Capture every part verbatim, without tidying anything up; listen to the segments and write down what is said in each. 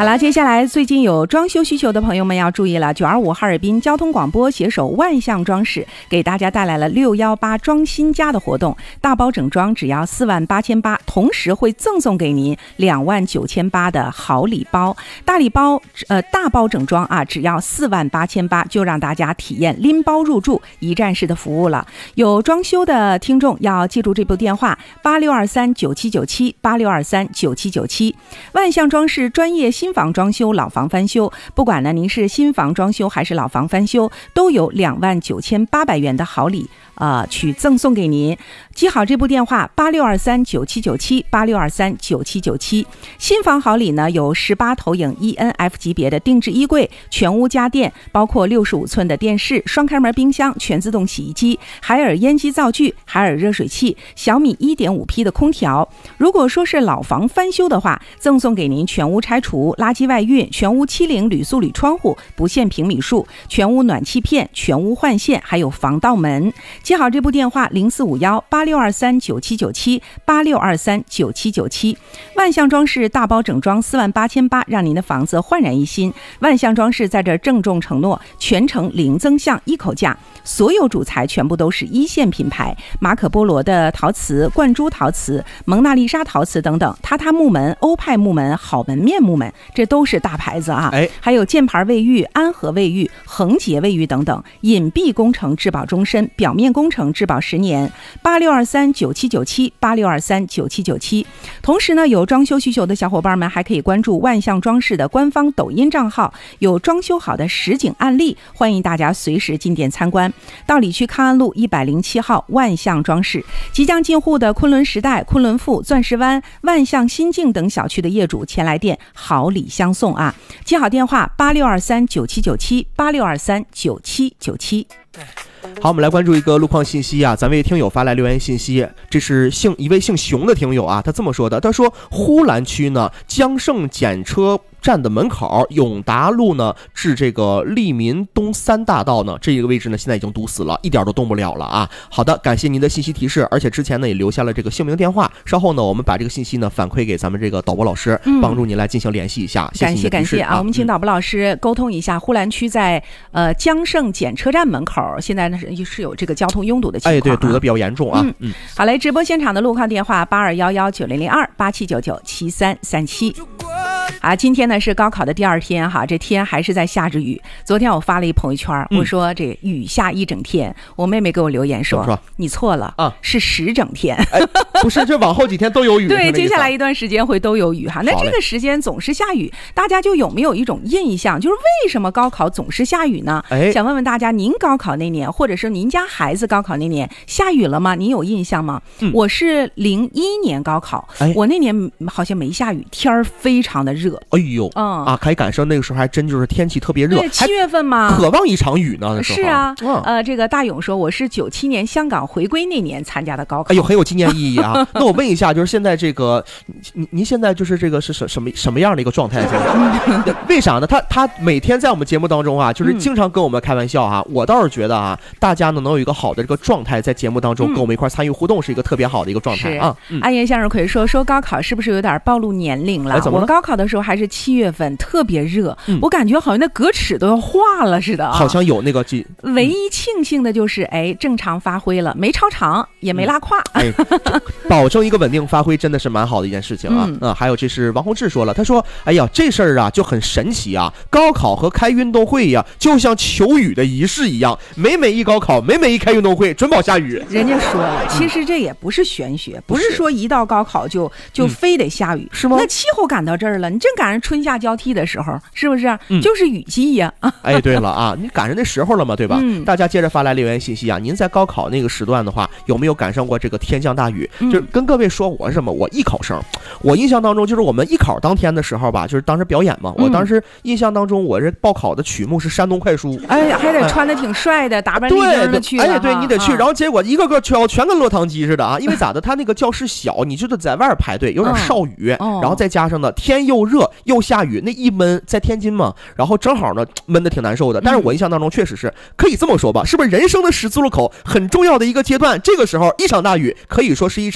好了，接下来最近有装修需求的朋友们要注意了，九二五哈尔滨交通广播携手万象装饰给大家带来了六一八装新家的活动，大包整装只要四万八千八，同时会赠送给您两万九千八的好礼包。大礼包呃大包整装啊，只要四万八千八，就让大家体验拎包入住一站式的服务了。有装修的听众要记住这部电话八六二三九七九七八六二三九七九七，万象装饰专业新房装修、老房翻修，不管呢您是新房装修还是老房翻修，都有两万九千八百元的好礼呃，去赠送给您。记好这部电话八六二三九七九七八六二三九七九七。新房好礼呢有十八投影 E N F 级别的定制衣柜、全屋家电，包括六十五寸的电视、双开门冰箱、全自动洗衣机、海尔烟机灶具、海尔热水器、小米 一点五 P 的空调。如果说是老房翻修的话，赠送给您全屋拆除、垃圾外运、全屋漆零铝塑铝窗户不限平米数、全屋暖气片、全屋换线，还有防盗门。记好这部电话零四五幺八六二三九七九七八六二三九七九七。万象装饰大包整装四万八千八，让您的房子焕然一新。万象装饰在这郑重承诺全程零增项一口价，所有主材全部都是一线品牌，马可波罗的陶瓷、冠珠陶瓷、蒙娜丽莎陶瓷等等，榻榻木门、欧派木门、好门面木门，这都是大牌子啊。 哎， 还有箭牌卫浴、安和卫浴、恒洁卫浴等等，隐蔽工程质保终身，表面工程质保十年。八六二三九七九七八六二三九七九七。同时呢，有装修需求的小伙伴们还可以关注万象装饰的官方抖音账号，有装修好的实景案例，欢迎大家随时进店参观。道里区康安路一百零七号万象装饰，即将进户的昆仑时代、昆仑富、钻石湾、万象新境等小区的业主前来店好礼相送啊！记好电话八六二三九七九七八六二三九七九七。 好，我们来关注一个路况信息啊，咱位听友发来留言信息，这是姓一位姓熊的听友啊，他这么说的，他说呼兰区呢江盛检车站的门口，永达路呢至这个利民东三大道呢这个位置呢现在已经堵死了，一点都动不了了啊。好的，感谢您的信息提示，而且之前呢也留下了这个姓名电话，稍后呢我们把这个信息呢反馈给咱们这个导播老师， 嗯、 帮助您来进行联系一下。谢谢感谢感谢啊，我们请导播老师沟通一下，呼兰区在呃江盛检车站门口现在呢是是有这个交通拥堵的情况、啊，哎， 对，堵得比较严重啊。 嗯嗯，好嘞，直播现场的路况电话八二幺幺九零零二八七九九七三三七。啊，今天呢是高考的第二天哈，这天还是在下着雨。昨天我发了一朋友圈，我说这雨下一整天，嗯、我妹妹给我留言说，说你错了啊，是十整天。 哎，不是，这往后几天都有雨。 对，接下来一段时间会都有雨哈。那这个时间总是下雨，大家就有没有一种印象，就是为什么高考总是下雨呢？哎，想问问大家，您高考那年，或者是您家孩子高考那年下雨了吗？您有印象吗？嗯、我是零一年高考，哎、我那年好像没下雨，天儿非常的热。 哎呦，嗯啊，可以感受那个时候还真就是天气特别热， 对，七月份嘛， 渴望一场雨呢。那时候是啊，嗯、呃，这个大勇说我是九七年香港回归那年参加的高考， 哎呦，很有纪念意义啊。那我问一下，就是现在这个，您您现在就是这个是什什么什么样的一个状态？为啥呢？他他每天在我们节目当中啊，就是经常跟我们开玩笑啊。嗯、我倒是觉得啊，大家呢能有一个好的这个状态，在节目当中跟我们一块参与互动，是一个特别好的一个状态啊。 嗯、阿言向日葵说说高考是不是有点暴露年龄了？ 哎、怎么了？ 我高考的时候还是七月份，特别热，嗯、我感觉好像那格尺都要化了似的啊。 好像有那个记， 嗯、唯一庆幸的就是哎，正常发挥了，没超长，也没拉胯。 嗯、哎，保证一个稳定发挥，真的是蛮好的一件事情啊。嗯，啊、还有这是王洪志说了，他说，哎呀，这事儿啊就很神奇啊，高考和开运动会呀、啊，就像求雨的仪式一样，每每一高考，每每一开运动会，准保下雨。 人家说了，其实这也不是玄学，不是说一到高考就就非得下雨，嗯、是吗？那气候赶到这儿了，你正赶上春夏交替的时候，是不是？嗯、就是雨季呀、啊。 哎，对了啊，你赶上那时候了嘛，对吧？嗯、大家接着发来留言信息啊，您在高考那个时段的话，有没有赶上过这个天降大雨？嗯、就是跟各位说，我是什么？我艺考生，我印象当中就是我们艺考当天的时候吧，就是当时表演嘛，嗯、我当时印象当中，我这报考的曲目是山东快书， 哎，还得穿的挺帅的，哎、打扮立正的去， 哎，对你得去，啊、然后结果一个个全全跟落汤鸡似的啊，因为咋的？他那个教室小，你就得在外边排队，有点少雨，嗯、然后再加上呢天又热又下雨，那一闷在天津嘛，然后正好呢闷得挺难受的。但是我印象当中确实是可以这么说吧，是不是人生的十字路口很重要的一个阶段？这个时候一场大雨可以说是一场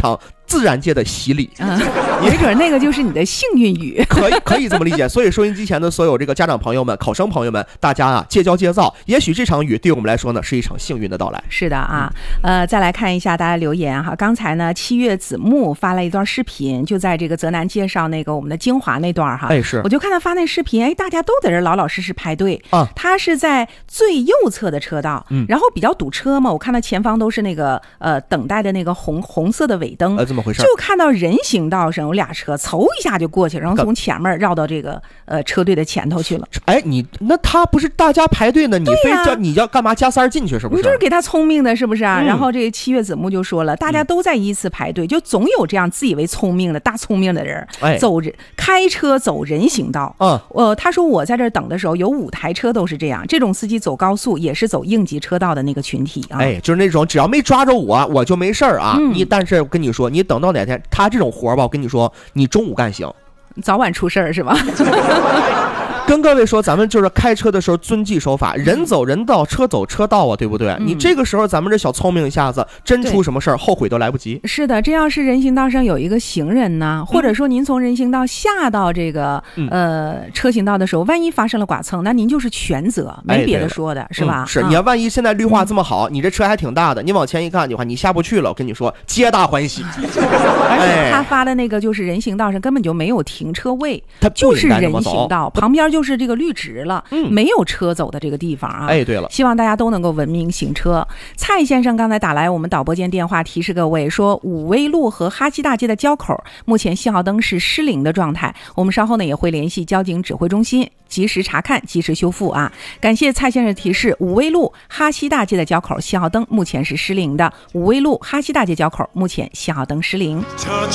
自然界的洗礼， 嗯，没准那个就是你的幸运雨， 可以可以这么理解。所以收音机前的所有这个家长朋友们、考生朋友们，大家啊戒骄戒躁，也许这场雨对我们来说呢是一场幸运的到来。 是的啊，呃，再来看一下大家留言哈。刚才呢，七月子木发了一段视频，就在这个泽南介绍那个我们的精华那段哈， 哎是， 我就看他发那视频，哎，大家都在这老老实实排队啊。 他是在最右侧的车道，嗯，然后比较堵车嘛，我看到前方都是那个呃等待的那个红红色的尾灯， 呃，怎么回事？ 就看到人行道上有俩车，嗖一下就过去，然后从前面绕到这个呃车队的前头去了。 哎，你那他不是大家排队呢？你非叫、啊、你要干嘛加塞进去？是不是？ 你就是给他聪明的，是不是啊？ 嗯、 然后这个七月子木就说了，大家都在依次排队，嗯、就总有这样自以为聪明的大聪明的人，哎、走人开车走人行道。 嗯， 呃，他说我在这儿等的时候，有五台车都是这样。这种司机走高速也是走应急车道的那个群体啊。 哎，就是那种只要没抓着我，我就没事儿啊。嗯、你但是我跟你说，你等到哪天他这种活吧，我跟你说，你中午干行， 早晚出事儿是吧？ 跟各位说，咱们就是开车的时候遵纪守法，人走人道，车走车道啊，对不对？嗯、你这个时候咱们这小聪明一下子，真出什么事儿，后悔都来不及。 是的，这要是人行道上有一个行人呢，或者说您从人行道下到这个、嗯、呃车行道的时候，万一发生了剐蹭，那您就是全责，没别的说的，哎、是吧？ 嗯、是，你要万一现在绿化这么好，嗯、你这车还挺大的，你往前一看的话，你下不去了，我跟你说，皆大欢喜。 而且他发的那个就是人行道上根本就没有停车位，它就是人行道旁边就是这个绿植了，嗯，没有车走的这个地方啊。 哎，对了， 希望大家都能够文明行车。蔡先生刚才打来我们导播间电话提示各位说，武威路和哈西大街的交口目前信号灯是失灵的状态，我们稍后呢也会联系交警指挥中心及时查看及时修复啊。感谢蔡先生提示，武威路哈西大街的交口信号灯目前是失灵的，武威路哈西大街交口目前信号灯失灵。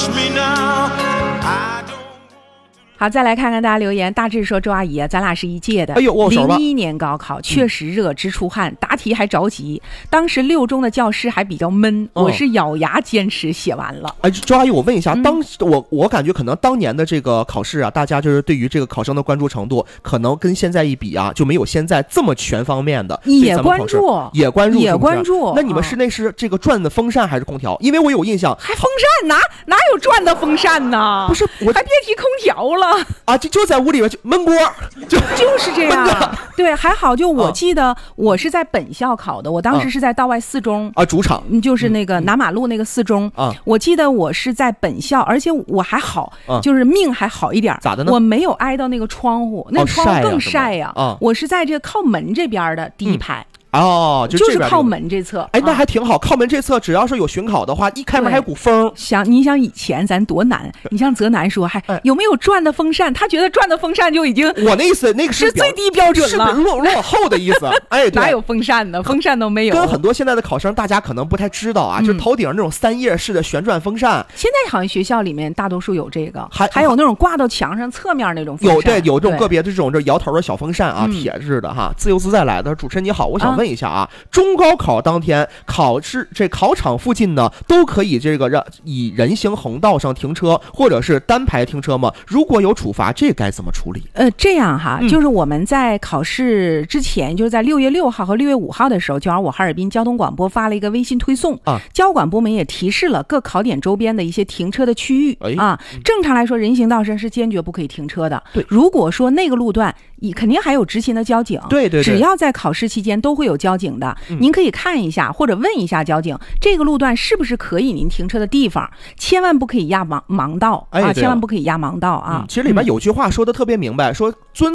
好，再来看看大家留言。大致说，周阿姨啊，咱俩是一届的。 哎呦，握手吧。 零一年高考确实热，直出汗，答题还着急。当时六中的教师还比较闷，哦、我是咬牙坚持写完了。 哎，周阿姨，我问一下，嗯、当我我感觉可能当年的这个考试啊，大家就是对于这个考生的关注程度，可能跟现在一比啊，就没有现在这么全方面的。 也关注， 也关注， 也关注。 那你们室内是这个转的风扇还是空调？因为我有印象， 还风扇哪哪有转的风扇呢？ 不是，我还别提空调了。 啊，就就在屋里边就闷锅，就就是这样。对，还好，就我记得我是在本校考的，我当时是在道外四中啊，主场就是那个南马路那个四中啊。 我记得我是在本校，而且我还好，就是命还好一点。 咋的呢？ 我没有挨到那个窗户，那窗户更晒呀。 啊， 我是在这个靠门这边的第一排。 哦，就就是靠门这侧， 哎，那还挺好。靠门这侧，只要是有巡考的话，一开门还有股风。 想你想以前咱多难，你像泽南说，还有没有转的风扇？他觉得转的风扇就已经， 我那意思那个是最低标准了， 是落落后的意思。哎， 哪有风扇呢？风扇都没有。 跟很多现在的考生，大家可能不太知道啊，就是头顶那种三叶式的旋转风扇。 现在好像学校里面大多数有这个，还还有那种挂到墙上侧面那种风扇。 有对，有这种个别的这种这摇头的小风扇啊，铁制的哈，自由自在来的。主持人你好，我想问一下啊。中高考当天，考试这考场附近呢，都可以这个让以人行横道上停车，或者是单排停车吗？如果有处罚，这该怎么处理？ 呃，这样哈，嗯、就是我们在考试之前，就是在六月六号和六月五号的时候，九二五哈尔滨交通广播发了一个微信推送啊，交管部门也提示了各考点周边的一些停车的区域、哎、啊。正常来说，人行道上是坚决不可以停车的。 对， 如果说那个路段，肯定还有执勤的交警， 对对对， 只要在考试期间都会有交警的。嗯、您可以看一下或者问一下交警，这个路段是不是可以您停车的地方，千万不可以压盲盲道、哎、啊，千万不可以压盲道啊、 嗯。其实里面有句话说的特别明白，说